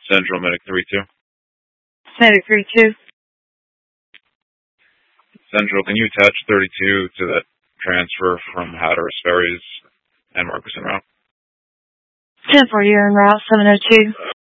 Central Medic 32. Medic 32. Central, can you attach 32 to that transfer from Hatteras Ferries and Marcus en route? 10 for you en route, 702.